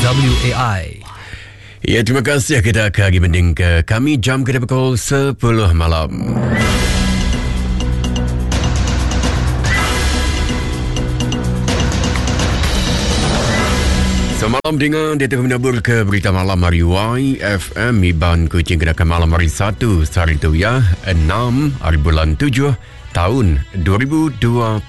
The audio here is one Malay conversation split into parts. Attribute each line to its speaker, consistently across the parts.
Speaker 1: WAI.
Speaker 2: Ya, terima kasih. Kita akan berbanding ke kami jam kita pukul 10 malam. Semalam dengan Datuk Menabur ke berita malam hari YFM Iban Kuching kedakan malam hari 1 hari itu ya 6 hari bulan 7 tahun 2026.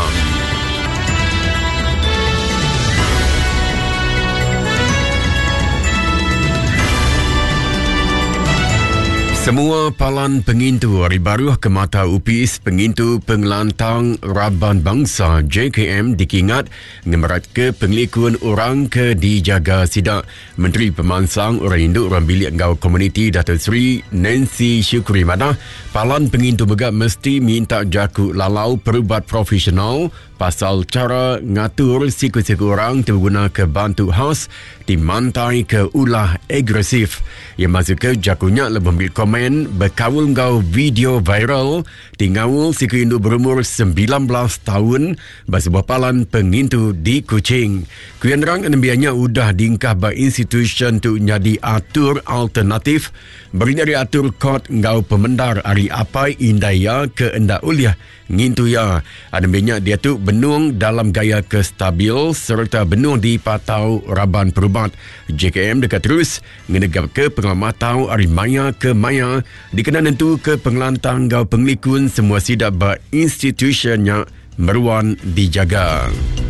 Speaker 2: Semua palan pengintu hari baru ke mata UPIS pengintu pengelantang Raban Bangsa JKM dikingat ngemerat ke penglikuan orang ke dijaga sidak. Menteri Pemansang Orang Induk Orang Bilik Ngau Komuniti Datuk Seri Nancy Syukri Madah palan pengintu begak mesti minta jaku lalau perubat profesional pasal cara ngatur siku-siku orang terguna ke bantu khas dimantai ke ulah agresif. Yang masuk ke jakunya lebih memberi komen berkawul ngau video viral tingawul siku Induk berumur 19 tahun bersebuah palan pengintu di Kuching. Kuyan rang enembianya udah diingkah by institution tu jadi atur alternatif beri dari atur kod ngau pemendar hari apai indaya ke endak uliah ngintu ya. Ademnya dia tu benung dalam gaya kestabil serta benung di patau Raban Perubat. JKM dekat terus ngenegap ke pengamatau hari maya ke maya dikenal nentu ke pengelantang gau penglikun semua sidak ba institutionnya meruan dijaga.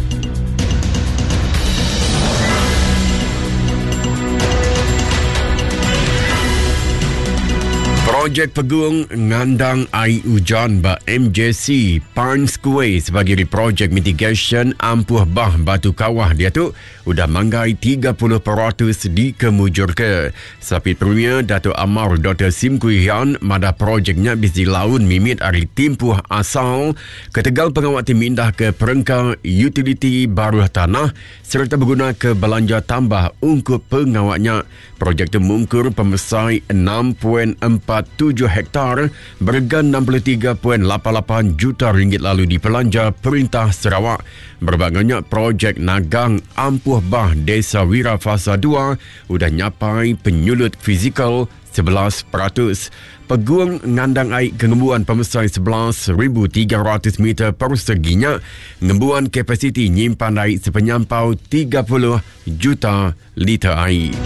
Speaker 2: Projek peguang ngandang air hujan ba MJC Parns Kuwai sebagai projek mitigation ampuh bah batu kawah dia tu udah manggai 30% dikemujur ke. Sapit Premier Datuk Amar Dr. Sim Kui Hian mada projeknya bisi laun mimit hari timpuh asal ketegal pengawat tim indah ke perengkau utility baru tanah serta berguna ke belanja tambah untuk pengawatnya. Projek itu mungkur pemesai 6.47 hektar berharga 63.88 juta ringgit lalu dipelanja Perintah Sarawak. Berbagainya projek Nagang Ampuh Bah Desa Wira Fasa 2 udah nyapai penyulut fizikal 11%. Peguang ngandang air kengembuan pemesai 11,300 meter perseginya ngembuan kapasiti nyimpan air sepenyampau 30 juta liter air.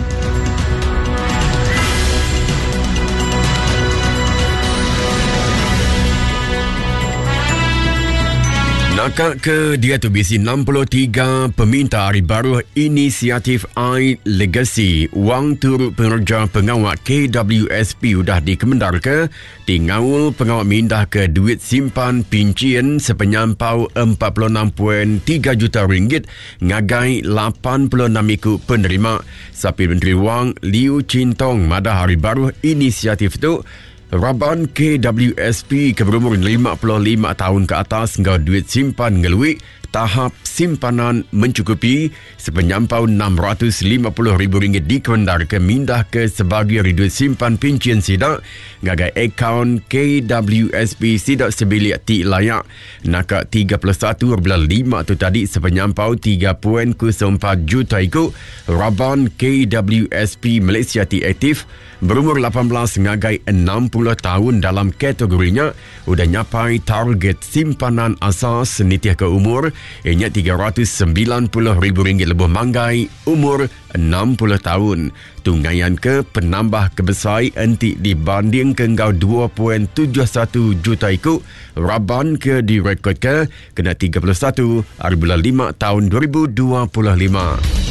Speaker 2: Nakak ke dia tu bisi 63 peminta hari baru inisiatif Air Legacy wang turut penerja pengawat KWSP udah dikemendar ke tingawul pengawat mindah ke duit simpan pincian sepenyampau 46.3 juta ringgit ngagai 86 ikut penerima. Sapi Menteri Wang Liu Chintong mada hari baru inisiatif tu Raban KWSP ke berumur 55 tahun ke atas ngau duit simpan ngelui tahap simpanan mencukupi sepenyampau RM650,000 dikendar ke mindah ke sebagai duit simpan pincian sidak ngagai akaun KWSP sidak sebilik ti layak nakak 31.5 tu tadi sepenyampau 3.04 juta ikut Raban KWSP Malaysia ti aktif berumur 18 ngagai 60 tahun dalam kategorinya udah nyapai target simpanan asas nitiah ke umur ianya RM390,000 lebih manggai umur 60 tahun. Tunggayan ke penambah kebesai enti dibanding ke ngau 2.71 juta ikut Raban ke direkod ke kena 31 hari bulan 5 tahun 2025.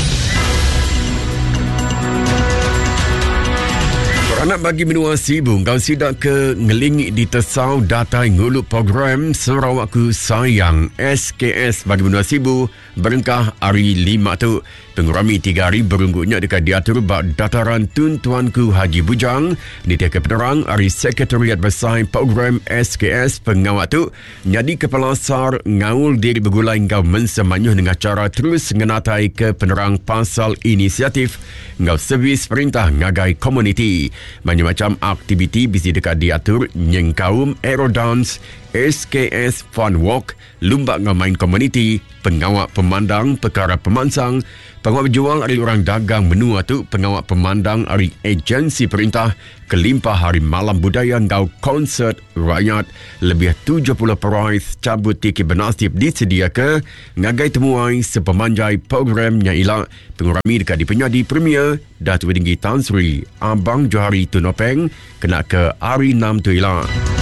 Speaker 2: Anak bagi benua Sibu, kau sidak ke ngelingi di tesau data ngulu program Sarawakku Sayang SKS bagi benua Sibu berengkah hari 5 tu. Pengurami 3 hari berungguknya dekat diatur bak dataran Tun-Tuanku Haji Bujang di tiap penerang hari Sekretariat Besar Program SKS pengawat tu nyadi kepala SAR ngaul diri bergulai ngau mensemanyuh dengan cara terus ngenatai ke penerang pasal inisiatif ngau servis perintah ngagai komuniti. Macam-macam aktiviti bisi dekat diatur nyengkaum aerodance SKS Fun Walk, lomba ngamain komuniti, pengawal pemandang perkara pemansang, pengawal berjuang dari orang dagang menua tu, pengawal pemandang dari agensi perintah, kelimpah hari malam budaya ngau konsert rakyat, lebih 70 prize cabut tiket bernasib disedia ke ngagai temuai sepemanjai program nyailah pengurami dekat di penyadi premier Datuk Tinggi Tan Sri Abang Johari Tunopeng kena ke hari 6 tu ilah.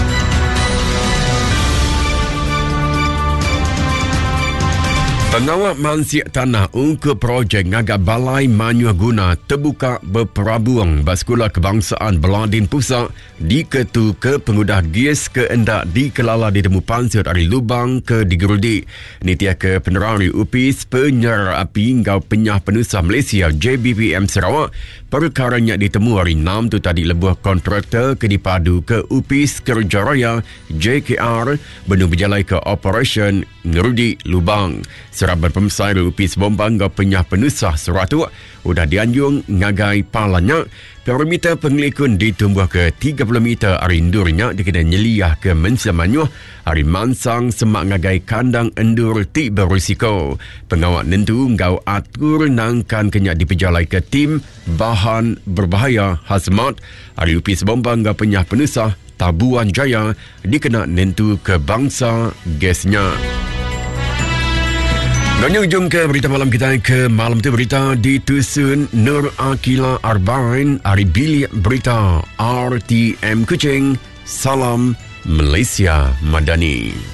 Speaker 2: Pengawal mansiak tanah untuk projek ngaga balai manyuh guna terbuka berperabuang Sekolah Kebangsaan Beladin Pusat diketu ke pengudah GIS ke endak dikelala ditemu pansir dari lubang ke digerudi. Nitia ke penerari UPIS penyar api ngau penyah penusah Malaysia JBPM Sarawak perkaranya ditemu hari 6 tu tadi lebuh kontraktor ke dipadu ke UPIS Kerja Raya JKR benu berjalai ke operation ngerudi lubang. Seraban pemesai UPIS Bombang ngau penyah penusah seratu udah dianjung ngagai palanya. Perimeter pengelikun ditumbuh ke 30 meter hari endurnya dikena nyeliah ke menselamanyuh hari mansang semak ngagai kandang endur ti berisiko. Pengawal nentu ngau atur nangkan kenyak dipejalai ke tim bahan berbahaya hazmat hari UPIS Bombang ngau penyah penusah Tabuan Jaya dikena nentu ke bangsa gasnya. Dan ujung ke berita malam kita ke malam tu berita ditusun Nur Akila Arbain hari bilik berita RTM Kuching. Salam Malaysia Madani.